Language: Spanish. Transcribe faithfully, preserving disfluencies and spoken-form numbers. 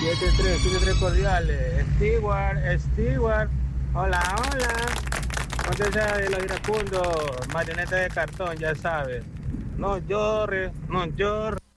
siete tres, siete tres cordiales. Stewart, Stewart. Hola, hola. Ponte esa de los iracundos, marioneta de cartón, ya sabes. No llores, no llores.